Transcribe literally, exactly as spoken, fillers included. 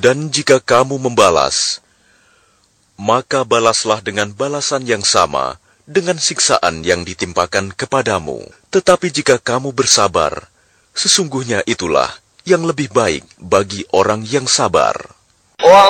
Dan jika kamu membalas, maka balaslah dengan balasan yang sama dengan siksaan yang ditimpakan kepadamu. Tetapi jika kamu bersabar, sesungguhnya itulah yang lebih baik bagi orang yang sabar.